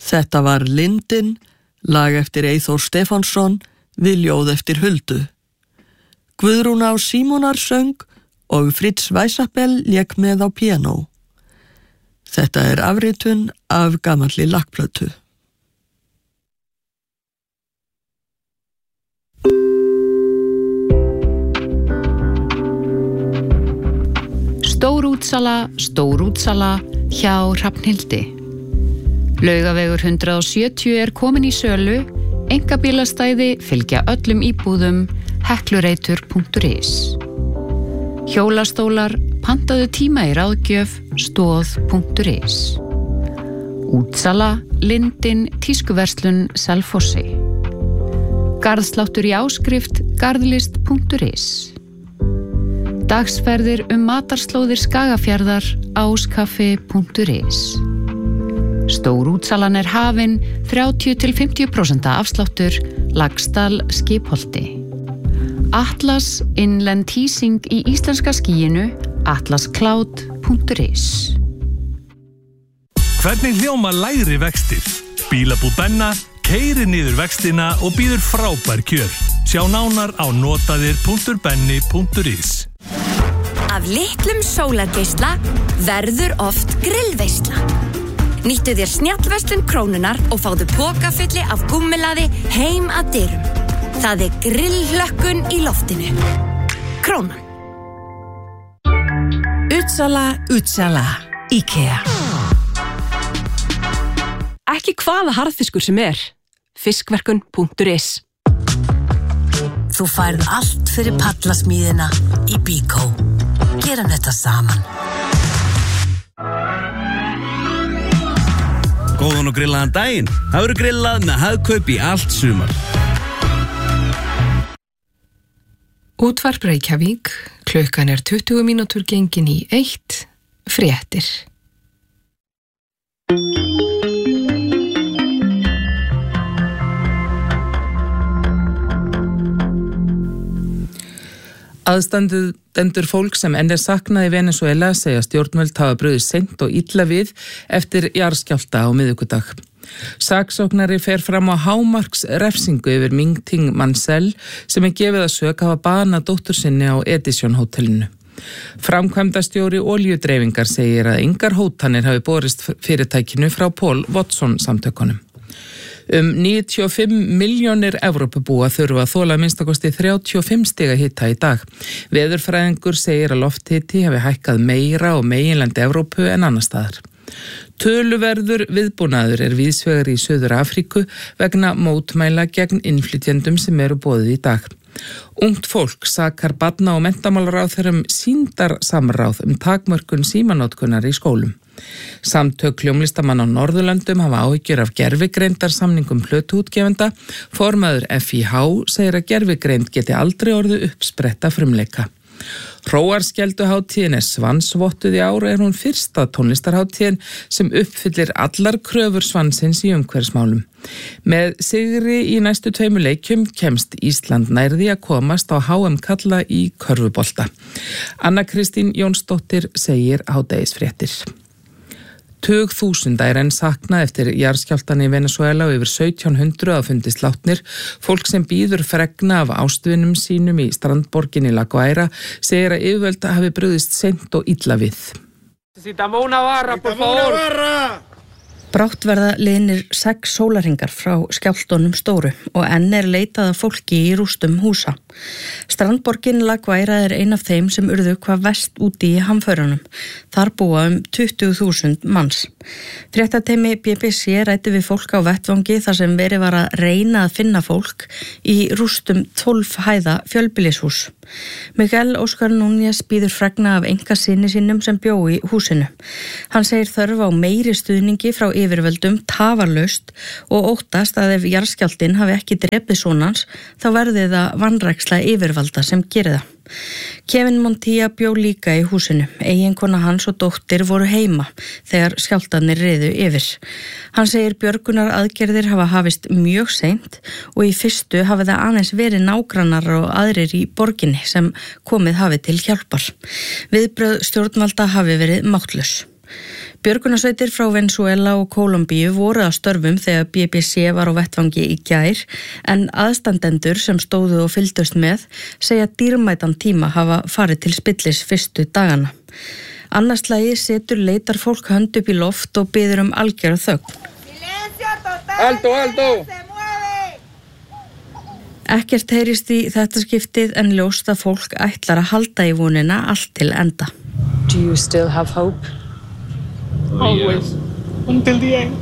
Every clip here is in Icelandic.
Þetta var Lindin, lag eftir Eyþór Stefánsson, við ljóð eftir Huldu. Guðrún Á Símonar söng og Fritz Weissabell lék með á píanó. Þetta er afritun af gamalli lakkplötu. Stórútsala hjá Hrafnhildi. Laugavegur 170 er komin í sölu, einkabílastæði fylgja öllum íbúðum, heklureitur.is. Hjólastólar, pantaðu tíma í ráðgjöf, stoð.is. Útsala, Lindin, tískuverslun, Selfossi. Garðsláttur í áskrift, garðlist.is. Dagsferðir matarslóðir Skagafjarðar, áskaffi.is. Stórútsalan er hafin, 30-50% afsláttur, Laxdal, Skipholti. Atlas, innlend hýsing í íslenska skýinu, atlascloud.is. Hvernig hljóma lægri vextir? Bílabúð Benna keyrir niður vextina og býður frábær kjör. Sjá nánar á notaðir.benni.is. Af litlum sólargeisla verður oft grillveisla. Nýttu þér snjallverslun Krónunnar og fáðu pokafylli af gúmmelaði heim að dyrum. Það er grillhlökkun í loftinu. Krónan. Utsala, IKEA. Ekki hvaða harðfiskur sem er. Fiskverkun.is. Þú færð allt fyrir pallasmíðina í Bíkó. Gerum þetta saman. Góðan og grillaðan daginn. Það verður grillað með Hagkaup í allt sumar. Útvarp Reykjavík, klukkan er 20 mínútur gengin í 1, fréttir. Aðstandendur fólk sem enn er saknað í Venezuela segja stjórnvöld hafa brugðist seint og illa við eftir jarðskjálfta á miðvikudag. Saksóknari fer fram á hámarksrefsingu yfir Ming Ting Mansell sem er gefið að sök hafa banað dóttur sinni á Edison hótelinu. Framkvæmdastjóri olíudreifingar segir að engar hótanir hafi borist fyrirtækinu frá Paul Watson samtökunum. 95 milljónir Evrópubúa þurfa að þola minnstakosti 35 stiga hita í dag. Veðurfræðingur segir að lofthiti hafi hækkað meira á meginlandi Evrópu en annars staðar. Töluverður viðbúnaður er víðsvegar í Suður Afríku vegna mótmæla gegn innflytjendum sem eru boðið í dag. Ungt fólk sakar barna- og menntamálaráðherrum sýndarsamráð takmörkun símanótkunar í skólum. Samtök hljómlistamanna á Norðurlöndum hafa áhyggjur af gervigreindarsamningum plötuútgefenda. Formaður FIH segir að gervigreind geti aldrei orðið uppspretta frumleika. Hróarskelduhátíðin er svansvottuð í ár er hún fyrsta tónlistarhátíðin sem uppfyllir allar kröfur svansins í umhverfismálum. Með sigri í næstu 2 leikjum kemst Ísland nær því að komast á HM kalla í körfubolta. Anna Kristín Jónsdóttir segir hádegisfréttir. Tugþúsunda er enn saknað eftir jarðskjálftan í Venezuela og yfir 1700 að fundist látnir. Fólk sem bíður fregna af ástvinum sínum í strandborginni La Guaira segir að yfirvöld hafi brugðist seint og illa við. Brátt verða liðnir 6 sólarhringar frá skjálftunum stóru og enn er leitað að fólki í rústum húsa. Strandborgin La Guaira er ein af þeim sem urðu hvað verst úti í hamförunum. Þar búa 20.000 manns. Fréttateymi BBC ræddi við fólk á vettvangi þar sem verið var að reyna að finna fólk í rústum 12 hæða fjölbýlishús. Miguel Óskar Núñez býður fregna af einkasyni sínum sem bjó í húsinu. Hann segir þörf á meiri stuðningi frá yfirvöldum tafarlaust og óttast að ef jarðskjálftinn hafi ekki drepið sonans þá verði það vanræksla yfirvalda sem gerir það. Kevin Montilla bjó líka í húsinu. Eiginkona hans og dóttir voru heima þegar skjálftarnir riðu yfir. Hann segir björgunar aðgerðir hafa hafist mjög seint og í fyrstu hafi það aðeins verið nágrannar og aðrir í borginni sem komið hafi til hjálpar. Viðbrögð stjórnvalda hafi verið máttlaus. Björgunarsveitir frá Venezuela og Kólumbíu voru að störfum þegar BBC var á vettvangi í gær en aðstandendur sem stóðu og fylgdust með segja dýrmætan tíma hafa farið til spillis fyrstu dagana. Annars lagi setur leitar fólk hönd upp í loft og biður algjöra þögn. Alto, alto! Ekkert heyrist í þetta skiptið en ljóst að fólk ætlar að halda í vonina allt til enda. Do you still have hope? Always. Until the end.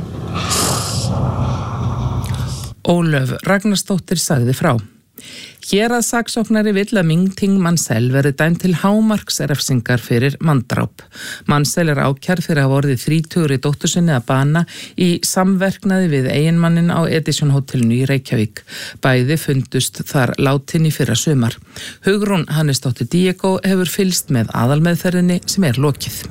Ólöf Ragnarsdóttir sagði frá. Héraðssaksóknari vill að Ming Ting Mansell verði dæmd til hámarksrefsingar fyrir manndráp. Mansell ákærð fyrir að hafa orðið 30 dóttur sinni að bana í samverknaði við eiginmannin á Edison hótelinu í Reykjavík. Bæði fundust þar látin í fyrra sumar. Hugrún Hannesdóttir Diego hefur fylgst með aðalmeðferðinni sem lokið.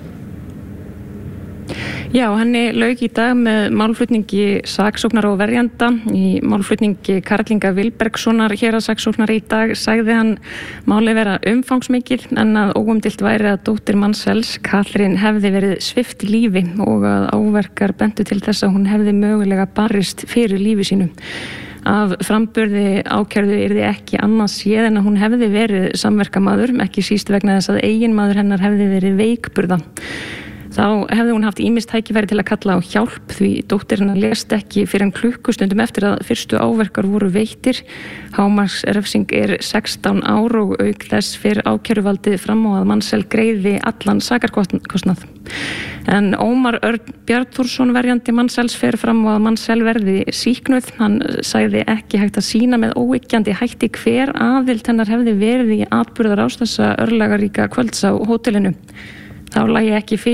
Já, henni lauk í dag með málflutningi saksóknara og verjanda. Í málflutningi Karlinga Vilbergssonar héraðssaksóknara í dag sagði hann málið vera umfangsmikil en að óumdeilt væri að dóttir Mansells, Katrín, hefði verið svipt lífi og að áverkar bentu til þess að hún hefði mögulega barist fyrir lífi sínu. Af framburði ákærðu yrði ekki annað séð en að hún hefði verið samverkamaður, ekki síst vegna þess að eiginmaður hennar hefði verið veikburða. Þá hefði hún haft ýmist tækifæri til að kalla á hjálp því dóttir hennar lést ekki fyrir en klukkustundum eftir að fyrstu áverkar voru veittir. Hámarksrefsing 16 ár og auk þess fyrir ákæruvaldið fram á að Mansell greiði allan sakarkostnað. En Ómar Örn Bjarnþórsson verjandi Mansells fer fram á að Mansell verði sýknuð. Hann sagði ekki hægt að sýna með óyggjandi hætti hver aðild hennar hefði verið í atburðarás þessa örlagaríka kvölds á hótelinu. Þá lægi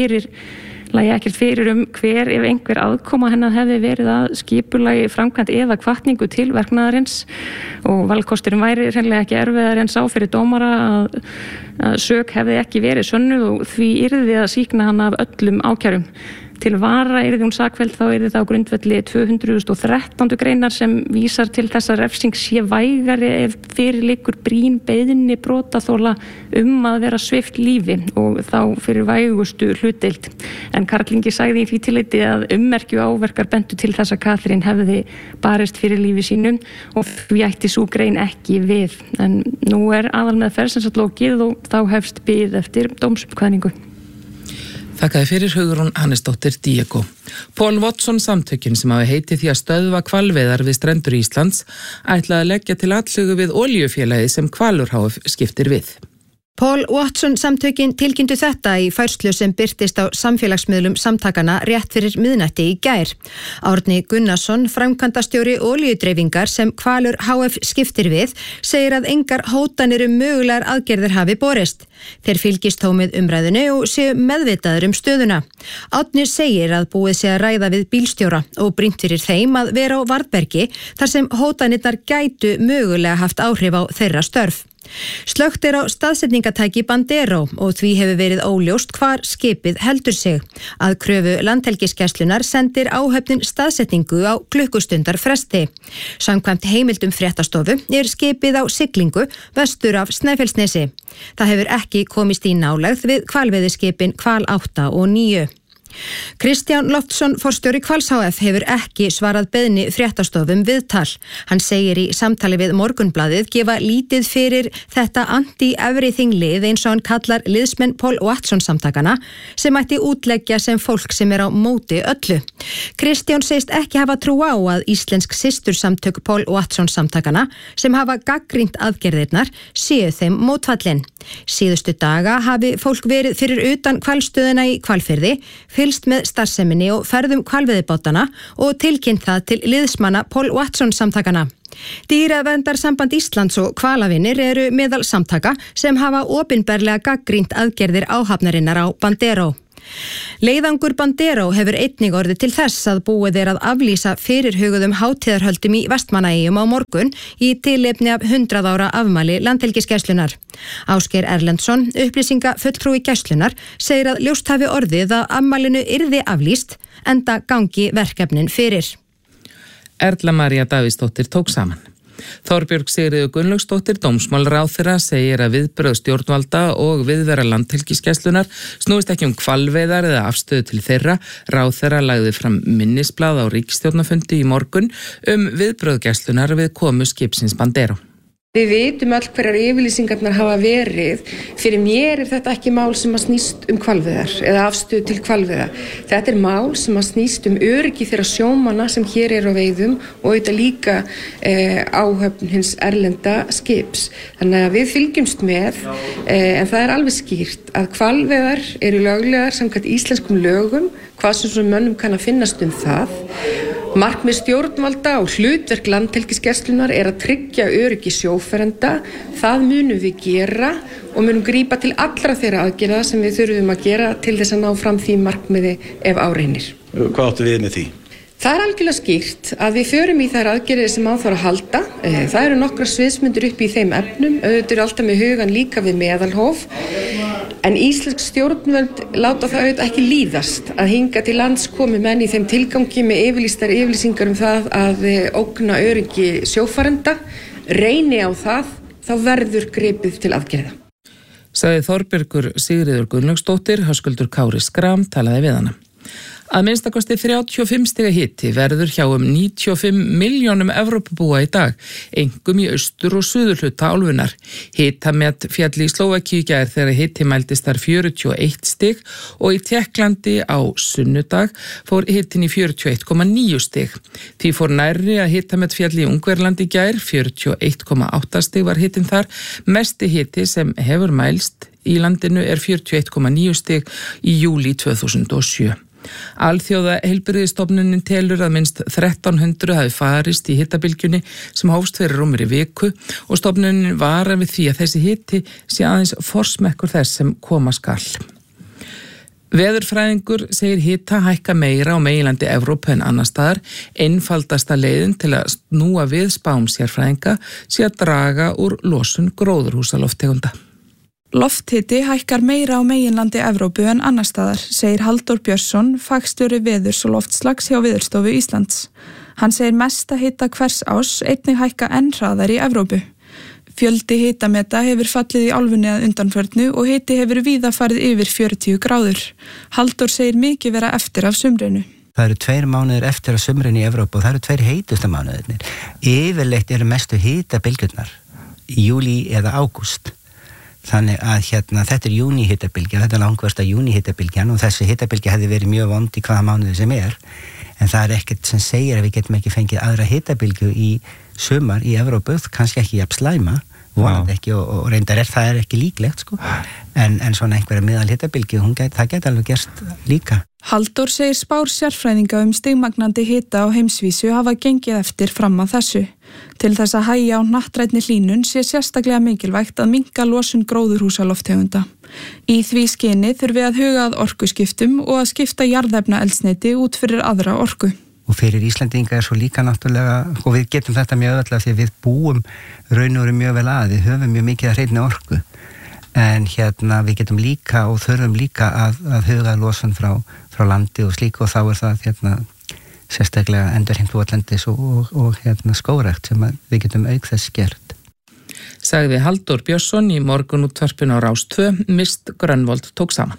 ekkert fyrir hver ef einhver aðkoma hennar hefði verið að skipulagi framkvæmd eða hvatningu til verknaðarins og valkosturinn væri hreinlega ekki erfiðar en sá fyrir dómara að sök hefði ekki verið sönnuð og því yrði að sýkna hann af öllum ákærum. Til vara yrði hún sakfelld þá yrði það á grundvelli 213. greinar sem vísar til þess að refsing sé vægari ef fyrir liggur brýn beiðni brotaþola að vera svipt lífi og þá fyrir vægustu hlutdeild. En Karlingi sagði í því tilliti að ummerkju áverkar bentu til þess að Katrín hefði barist fyrir lífi sínu og því ætti sú grein ekki við. En nú aðalmeðferð sem sagt lokið og þá hefst bið eftir dómsuppkvaðningu. Þakkaði fyrir Hugrún Hannesdóttir Diego. Paul Watson samtökin sem hafi heitið því að stöðva hvalveiðar við strendur Íslands ætlaði að leggja til atlögu við olíufélagið sem Hvalur HF skiptir við. Paul Watson samtökin tilkynntu þetta í færslu sem birtist á samfélagsmiðlum samtakana rétt fyrir miðnætti í gær. Árni Gunnarsson, framkvæmdastjóri olíudreifingar sem Hvalur HF skiptir við, segir að engar hótanir mögulegar aðgerðir hafi borist. Þeir fylgist þó með umræðinu og séu meðvitaður stöðuna. Árni segir að búið sé að ræða við bílstjóra og brýnt fyrir þeim að vera á varðbergi þar sem hótanirnar gætu mögulega haft áhrif á þeirra störf. Slökkt á staðsetningatæki Bandero og því hefur verið óljóst hvar skipið heldur sig. Að kröfu Landhelgisgæslunnar sendir áhöfnin staðsetningu á klukkustundar fresti. Samkvæmt heimildum fréttastofu skipið á siglingu vestur af Snæfellsnesi. Það hefur ekki komist í nálægð við hvalveiðiskipin Hval 8 og 9. Kristján Loftsson, forstjóri Hvals HF, hefur ekki svarað beiðni fréttastofum viðtal. Hann segir í samtali við Morgunblaðið gefa lítið fyrir þetta anti-everything lið eins og hann kallar liðsmenn Paul Watson samtakana sem ætti útleggja sem fólk sem á móti öllu. Kristján segist ekki hafa trú á að íslensk systursamtök Paul Watson samtakana sem hafa gagnrýnt aðgerðirnar séu þeim mótfallin. Síðustu daga hafi fólk verið fyrir utan hvalstöðina í Hvalfirði, fylgst með starfseminni og ferðum hvalveiðibátana og tilkynnt það til liðsmanna Paul Watson samtakana. Dýraverndarsamband Íslands og Hvalavinir eru meðal samtaka sem hafa opinberlega gagnrýnt aðgerðir áhafnarinnar á Bandero. Leiðangur Bandero hefur einnig orðið til þess að búið að aflýsa fyrirhuguðum hátíðarhöldum í Vestmannaeyjum á morgun í tilefni af 100 ára afmæli Landhelgisgæslunnar. Ásgeir Erlendsson, upplýsingafulltrúi Gæslunnar, segir að ljóst hafi orðið að afmælinu yrði aflýst enda gangi verkefnin fyrir. Erla María Davíðsdóttir tók saman. Þorbjörg Sigríður Gunnlaugsdóttir, dómsmálaráðherra, segir að viðbrögð stjórnvalda og viðvera landhelgisgæslunnar snúist ekki hvalveiðar eða afstöðu til þeirra. Ráðherra lagði fram minnisblað á ríkisstjórnarfundi í morgun viðbrögð gæslunnar við komu skipsins Bandero. Við vitum öll hverjar yfirlýsingarnar hafa verið. Fyrir mér þetta ekki mál sem að snýst hvalveiðar eða afstöðu til hvalveiða. Þetta mál sem að snýst öryggi þeirra sjómanna sem hér eru á veiðum og þetta líka áhöfn hins erlenda skips. Þannig að við fylgjumst með, en það alveg skýrt að hvalveiðar eru löglegar samkvæmt íslenskum lögum, hvað sem mönnum kann að finnast það. Markmið stjórnvalda og hlutverk landhelgisgæslunnar að tryggja öryggi sjófarenda. Það munum við gera og munum grípa til allra þeirra aðgerða sem við þurfum að gera til þess að ná fram því markmiði ef á reynir. Hvað áttu við með því? Það algjörlega skýrt að við förum í þær aðgerðir sem á þarf að halda. Það eru nokkra sviðsmyndir upp í þeim efnum. Auðvitað alltaf með hugan líka við meðalhóf. En íslensk stjórnvöld láta það ekki líðast að hinga til lands komi menn í þeim tilgangi með yfirlýsingar það að ógna öryggi sjófarenda. Reyni á það, þá verður gripið til aðgerða. Sagði Þorbjörgur Sigríður Gunnlaugsdóttir, Höskuldur Kári Skram talaði við hana. Að minnstakosti 35 stiga hiti verður hjá 95 milljónum Evrópubúa í dag, einkum í austur- og suðurhluta álfunnar. Hitamet fjalli í Slóvakíu í gær þegar hiti mældist þar 41 stig og í Tékklandi á sunnudag fór hitin í 41,9 stig. Því fór nærri að hitamet fjalli í Ungverjalandi í gær, 41,8 stig var hitin þar. Mesti hiti sem hefur mælst í landinu 41,9 stig í júlí 2007. Alþjóða heilbrigðisstofnunin telur að minnst 1300 hafi farist í hitabylgjunni sem hófst fyrir rúmri viku og stofnunin varar við því að þessi hiti sé aðeins forsmekkur þess sem koma skall. Veðurfræðingur segir hita hækka meira á meginlandi Evrópu en annars staðar. Einfaldasta leiðin til að snúa við spám sérfræðinga sé að draga úr losun gróðurhúsalofttegunda. Lofthiti hækkar meira á meginlandi Evrópu en annar staðar, segir Halldór Björnsson, fagstjóri veðurs og loftslags hjá Veðurstofu Íslands. Hann segir mesta hita hvers árs einnig hækka enn hraðar í Evrópu. Fjöldi hitameta hefur fallið í álfunni að undanförnu og hiti hefur víða farið yfir 40 gráður. Halldór segir mikið vera eftir af sumrinu. Það eru 2 mánuðir eftir af sumrinu í Evrópu og það eru 2 heitustu mánuðirnir. Yfirleitt eru mestu hitabylgjurnar í júlí eða ágúst. Þannig að þetta júní hitabylgja, þetta langversta júní hitabylgjan og þessi hitabylgja hefði verið mjög vond í hvaða mánuði sem en það ekkert sem segir að við getum ekki fengið aðra hitabylgju í sumar í Evrópu, kannski ekki jafn slæma, vonandi ekki og reyndar það ekki líklegt sko, en svona einhverja miðal hitabylgju, það geti alveg gerst líka. Halldór segir spár sérfræðinga stigmagnandi hita á heimsvísu hafa gengið eftir fram að þessu. Til þess að hægja á hnattrænni hlýnun sé sérstaklega mikilvægt að minnka losun gróðurhúsalofttegunda. Í því skyni þurfi að huga að orkuskiptum og að skipta jarðefnaeldsneyti út fyrir aðra orku. Og fyrir Íslendinga svo líka náttúrulega, og við getum þetta mjög öll af því að við búum raun og veru mjög vel að, við höfum mjög mikið að hreinni orku. En við getum líka og þurfum líka að huga losun frá landi og slíku og þá það sérstaklega endurheimt votlendis og skógrækt sem við getum auk þess gert. Sagði Halldór Björnsson í morgunútvarpinu á Rás 2, Mist Grönvold tók saman.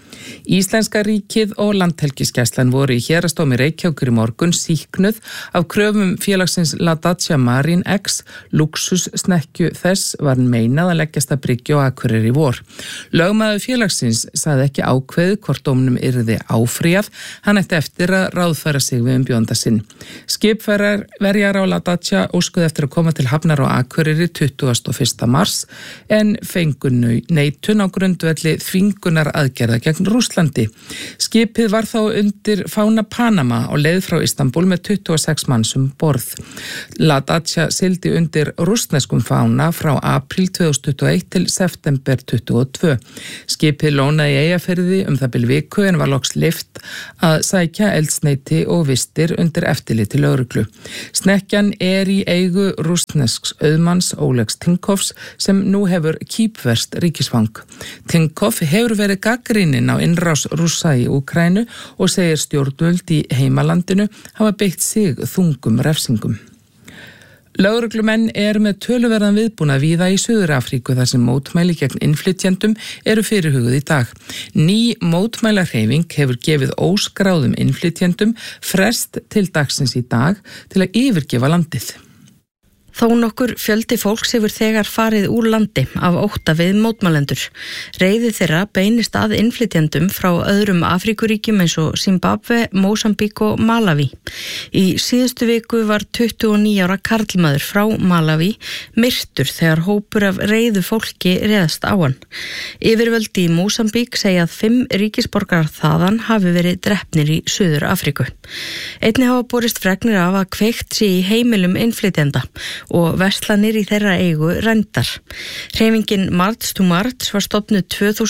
Íslenska ríkið og landhelgisgæslan voru í héraðsdómi Reykjavíkur í morgun sýknuð af kröfum félagsins La Dacia Marine X. Luxussnekkju þess var meinað að leggjast að bryggju á Akureyri í vor. Lögmaður félagsins sagði ekki ákveðið hvort dómnum yrði áfrýjað, hann ætti eftir að ráðfæra sig við umbjóðanda sinn. Skipverjar á La Dacia óskuðu eftir að koma til hafnar á Akureyri 21. mars en fengu neitun á grundvelli þvingunar aðgerða gegn Rússlandi. Skipið var þá undir fána Panama á leið frá Istanbul með 26 manns borð. La Dacia sigldi undir rússneskum fána frá apríl 2021 til september 2022. Skipið lónaði í Eyjafirði það bil viku en var loks leyft að sækja eldsneyti og vistir undir eftirliti lögreglu. Snekkjan í eigu rússnesks auðmanns Olegs Tinkovs sem nú hefur kýpverst ríkisfang. Tinkov hefur verið gagnrýninn á innrás Rússa í Úkraínu og segir stjórnvöld í heimalandinu hafa beitt sig þungum refsingum. Lögreglumenn með töluverðan viðbúnað víða í Suður-Afríku þar sem mótmæli gegn innflytjendum eru fyrirhuguð í dag. Ný mótmælahreyfing hefur gefið óskráðum innflytjendum frest til dagsins í dag til að yfirgefa landið. Þó nokkur fjöldi fólks hefur þegar farið úr landi af ótta við mótmælendur. Reiði þeirra beinist að innflytjendum frá öðrum Afríkuríkjum eins og Zimbabwe, Mósambík og Malaví. Í síðustu viku var 29 ára karlmaður frá Malaví myrtur þegar hópur af reiðu fólki réðst á hann. Yfirvöld í Mósambík segja að 5 ríkisborgarar þaðan hafi verið drepnir í Suður Afríku. Einnig hafa borist fregnir af að kveikt sé í heimilum innflytjenda og verslanir í þeirra eigu rændar. Hreyfingin March to March var stofnuð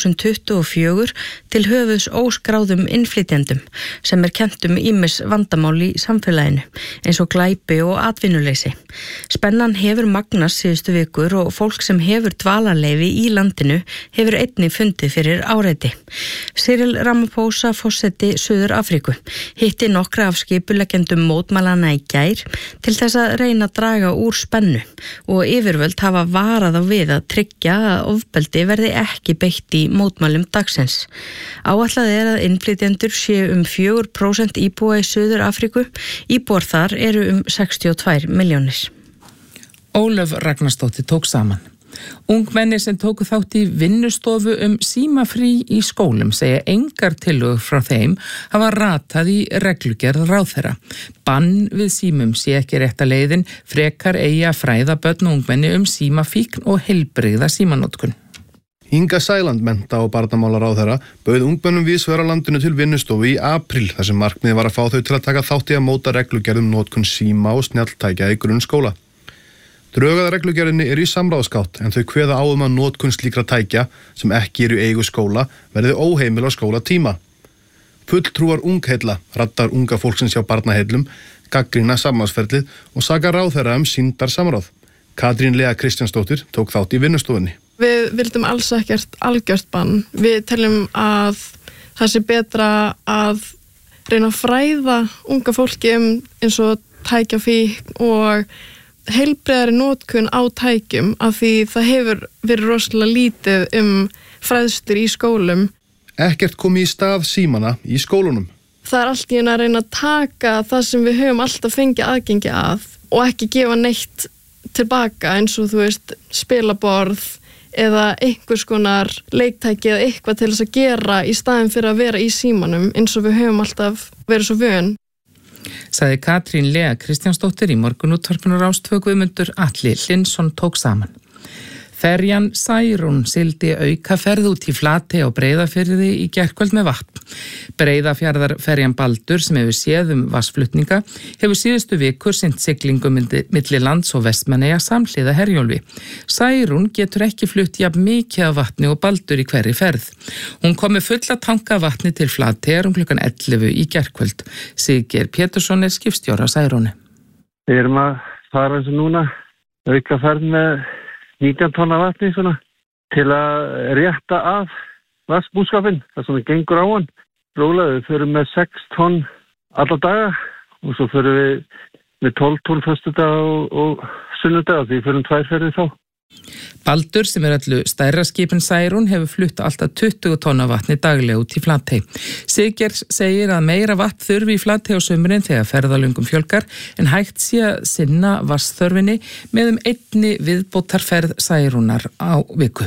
2024 til höfuðs óskráðum innflytjendum sem kennt ýmis vandamál í samfélaginu eins og glæpi og atvinnuleysi. Spennan hefur magnast síðustu vikur og fólk sem hefur dvalarleyfi í landinu hefur einnig fundið fyrir áreiti. Cyril Ramaphosa, forseti Suður Afríku, hitti nokkra af skipuleggjendum mótmælana í gær til þess að reyna að draga úr spennu og yfirvöld hafa varað á við að tryggja að ofbeldi verði ekki beitt í mótmælum dagsins. Áætlað að innflytjendur séu 4% íbúa í Suður Afríku, íbúar þar eru 62 milljónir. Ólöf Ragnarsdóttir tók saman. Ungmenni sem tóku þátt í vinnustofu símafrí í skólum segja engar tillögur frá þeim hafa ratað í reglugerð ráðherra. Bann við símum sé ekki rétta leiðin, frekar eigi að fræða börn og ungmenni símafíkn og heilbrigða símanotkun. Inga Sæland, mennta- og barnamálaráðherra, bauð ungmennum víðsvegar á landinu til vinnustofu í apríl þar sem markmiðið var að fá þau til að taka þátt í að móta reglugerð notkun síma og snjalltækja í grunnskóla. Drög að reglugerðinni eru í samráðsgátt en þau kveða á að notkun slíkra tækja sem ekki eru í eigu skóla verði óheimil á skólatíma. Fulltrúar ungheilla, raddar unga fólksins hjá barnaheillum, gagnrýna samráðsferlið og saka ráðherra sýndar samráð. Katrín Lea Kristjánsdóttir tók þátt í vinnustofunni. Við vildum alls ekkert algjört bann. Við teljum að það sé betra að reyna að fræða unga fólki eins og tækjafíkn og heilbrigðari notkun á tækjum af því það hefur verið rosalega lítið fræðslur í skólum. Ekkert komi í stað símana í skólunum. Það allt í einu að reyna að taka það sem við höfum alltaf fengið aðgengi að og ekki gefa neitt tilbaka eins og þú veist spilaborð eða einhvers konar leiktæki eða eitthvað til þess að gera í staðin fyrir að vera í símanum eins og við höfum alltaf verið svo vön. Sagði Katrín Lea Kristjánsdóttir í morgunútvarpinu Rás 2. Guðmundur Atli Hlynsson tók saman. Ferjan Særún sigldi aukaferð út í Flatey á Breiðafirði í gærkvöld með vatn. Breiðafjarðarferjan Baldur sem hefur séð vatnsflutninga hefur síðustu vikur sinnt siglingum milli lands og Vestmannaeyja samhliða Herjólfi. Særún getur ekki flutt jafn mikið af vatni og Baldur í hverri ferð. Hún kom með fulla tanka af vatni til Flateyjar klukkan 11 í gærkvöld. Siggeir Pétursson skipstjóri á Særúni. Við erum að fara eins og núna aukaferð með 19 tonna vatni svona, til að rétta af vatnsbúskapinn, það svona gengur á hann. Rólega, við förum með 6 tonn alla daga og svo förum við með 12 tonn föstudag og sunnudag, því við förum 2 ferðir þá. Baldur sem öllu stærra skipin Særún hefur flutt alltaf 20 tonna vatni daglega út í Flatey. Siggeir segir að meira vatn þurfi í Flatey á sumrin þegar ferðalöngum fjölgar en hægt sé að sinna vatnsþörfinni með einni viðbótarferð Særúnar á viku.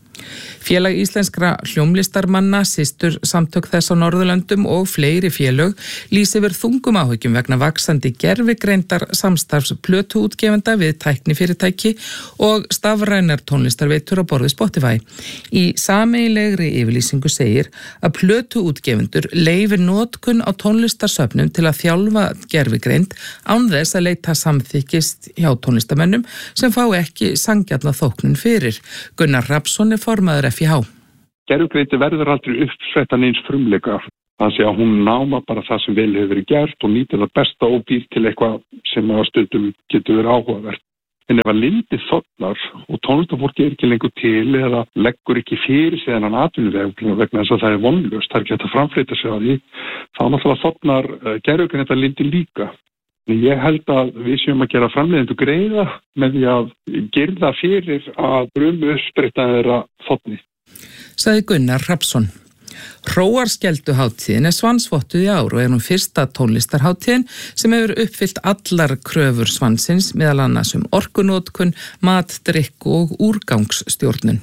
Félag íslenskra hljómlistarmanna, systur samtök þess á Norðurlöndum og fleiri félög lýsi yfir þungum áhyggjum vegna vaxandi gervigreindar samstarfs plötuútgefenda við tæknifyrirtæki og stafrænar tónlistarveitur á borð við Spotify. Í sameiginlegri yfirlýsingu segir að plötuútgefendur leyfi notkun á tónlistarsöfnum til að þjálfa gervigreind án þess að leita samþykkist hjá tónlistamönnum sem fá ekki sanngjarna þóknun fyrir. Gunnar Hrafnsson formaður FIH. Gervigreind verður aldrei uppsvettan eins frumleika. Þannig að hún náma bara það sem vel hefur verið gert og nýtir það besta og býr til eitthvað sem á stundum getur verið áhugavert. En ef að lindið þornar og tónlistafólki ekki lengur til eða leggur ekki fyrir sig þennan atvinnuveg vegna þess að það vonlaust, það ekki hægt að framfleyta sig á því, þá náttúrulega þornar gervigreind lindið líka. Ég held að við séum að gera framleiðendur greiða með því að girða fyrir að brumu uppspretta þeirra þotni. Sagði Gunnar Hrafnsson. Hróarskelduhátíðin svansvottuð í ár og hún fyrsta tónlistarhátíðin sem hefur uppfyllt allar kröfur svansins, meðal annars orkunótkun, mat, drykk og úrgangsstjórnun.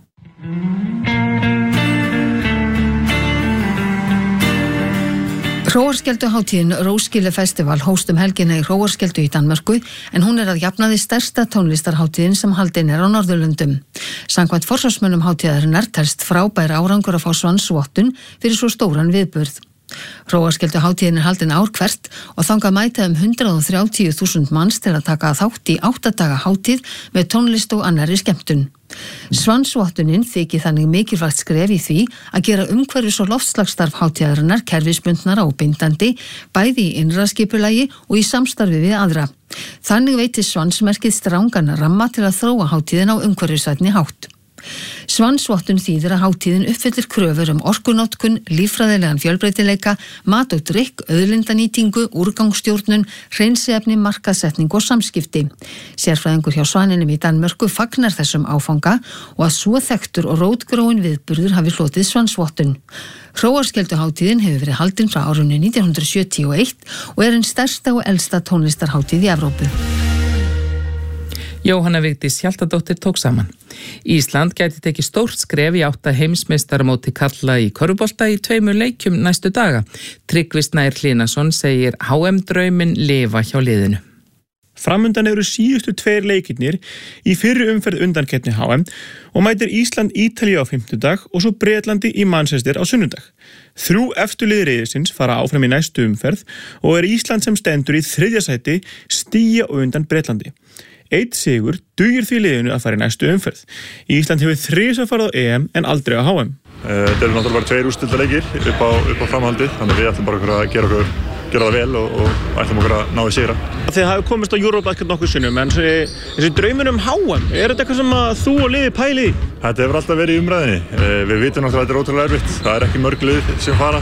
Hróarskelduhátíðin Roskilde Festival hóst helgina í Hróarskeldu í Danmörku en hún að jafnaði stærsta tónlistarhátíðin sem haldin á Norðurlöndum. Samkvæmt forsvarsmönnum hátíðarinnar telst frábær árangur að fá svansvottun fyrir svo stóran viðburð. Hróarskelduhátíðin haldin ár hvert og þangað mæta 130.000 manns til að taka þátt í 8 daga hátíð með tónlist og annarri skemmtun. Svansvottunin þykir þannig mikilvægt skref í því að gera umhverfis- og loftslagsstarf hátíðarinnar kerfisbundnara og bindandi, bæði í innra skipulagi og í samstarfi við aðra. Þannig veitir Svansmerkið strangan ramma til að þróa hátíðin á umhverfisvænni hátt. Svansvottun þýðir að hátíðin uppfyllir kröfur orkunotkun, líffræðilegan fjölbreytileika, mat og drykk, auðlindanýtingu, úrgangsstjórnun, hreinsiefni, markaðssetning og samskipti. Sérfræðingur hjá Svaninum í Danmörku fagnar þessum áfanga og að svo þekktur og rótgróin viðburður hafi hlotið svansvottun. Hróarskelduhátíðin hefur verið haldin frá árinu 1971 og einn stærsta og elsta tónlistarhátíð í Evrópu. Jóhanna Vigdís Hjaltadóttir tók saman. Ísland gæti tekið stórt skref í 8 heimsmeistaramóti karla í körfubolta í 2 leikjum næstu daga. Tryggvi Snær Hlinason segir HM-drauminn lifa hjá liðinu. Framundan eru síðustu 2 leikirnir í fyrri umferð undankeppni HM og mætir Ísland Ítalíu á fimmtudag og svo Bretlandi í Manchester á sunnudag. 3 efstu lið riðilsins fara áfram í næstu umferð og Ísland sem stendur í 3. sæti stíga og undan Bretlandi. 1 sigur dugir því liðinu að fara í næstu umferð. Ísland hefur 3 farið á EM en aldrei á HM. Þetta eru náttúrulega bara 2 úrslitaleikir upp á framhaldið, þannig við ætlum bara að gera það vel og ætlum okkur að ná í sigra. Þið hafi komist á Eurobasket nokkuð sinnum, en þessi drauminn HM, er þetta eitthvað sem að þú og liðið pæli í? Þetta hefur alltaf verið í umræðinni. Við vitum náttúrulega að þetta er ótrúlega erfitt. Það er ekki mörg lið sem fara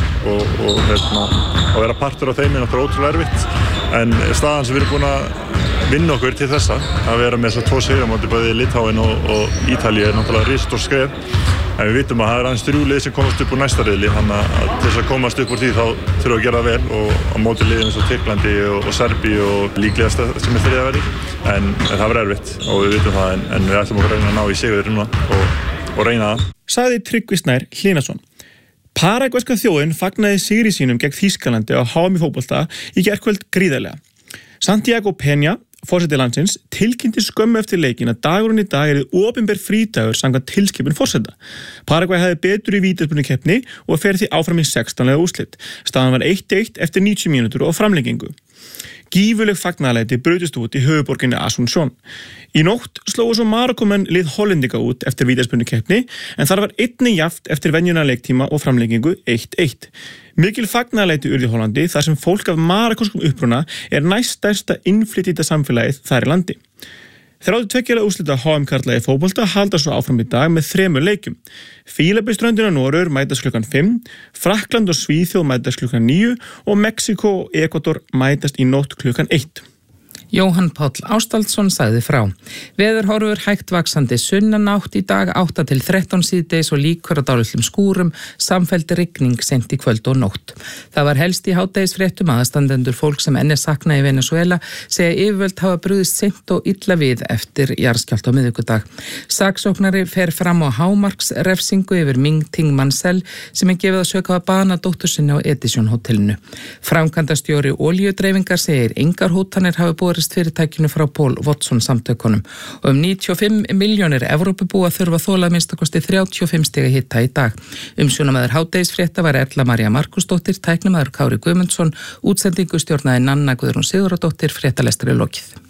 og vera partur á þeim er náttúrulega ótrúlega erfitt. En staðan sem við erum búin að vinna okkur til þessa, að vera með þessar 2 sigra móti bæði Litáin og Ítalíu er náttúrulega risastórt skref. En við vitum að það er aðeins 3 lið sem komast upp úr næsta riðli, þannig að til þess að komast upp úr því þá þurfum við að gera það vel og á móti liðum eins og Tyrklandi og Serbíu og líklegast sem er 3. verði. En það verður erfitt og við vitum það en við ætlum okkur að reyna að ná í sigur núna og reyna það. Sagði Tryggvi Snær Hlinason. Paragvæska þjóðin fagnaði sigri sínum gegn Þýskalandi á HM í fótbolta í gærkvöld gríðarlega. Santiago Peña, forseti landsins, tilkynnti skömmu eftir leikin að dagurinn í dag opinber frídagur samkvæmt tilskipun forseta. Paragvæ hefði betur í vítaspunukeppni og fer því áfram í 16 liða úrslit. Staðan var 1-1 eftir 90 mínútur og framlengingu. Gífurleg fagnaðarlæti brutust út í höfuðborginni Asunción. Í nótt slógu svo Marokkómenn lið Hollendinga út eftir vítaspunukeppni en þar var einnig jafnt eftir venjuna leiktíma og framlengingu 1-1. Mikil fagnaðarlæti urðu í Hollandi þar sem fólk af marokkóskum uppruna næststærsta innflytjenda samfélagið þar í landi. 32 úrslita HM karla í fótbolta halda svo áfram í dag með 3 leikjum. Fílabeiströndin og Noregur mætast klukkan 5, Frakkland og Svíþjóð mætast klukkan 9 og Mexiko og Ekvador mætast í nótt klukkan 1. Jóhann Páll Ástaldsson sagði frá. Veðurhorfur hægt vaxandi sunnanátt í dag 8 til 13 síðdegis og líkur á dálitlum skúrum, samfelld rigning seint í kvöld og nótt. Það var helst í hádegisfréttum aðstandendur fólk sem enn saknað í Venezuela segja yfirvöld hafa brugðist seint og illa við eftir jarðskjálfta á miðvikudag. Saksóknari fer fram á hámarksrefsingu yfir Ming Ting Mansell sem gefið að söka að bana dóttur sinni á Edison hótelinu. Framkvæmdastjóri olíudreifingar segir engar hótanir hafi borist fyrirtækinu frá Paul Watson samtökunum og 95 milljónir Evrópubúa þurfa að þola að minnstakosti 35 stiga hita í dag. Umsjónamaður hádegisfrétta var Erla María Markusdóttir, tæknimaður Kári Guðmundsson, útsendingu stjórnaði Nanna Guðrún Sigurðardóttir, fréttalestri lokið.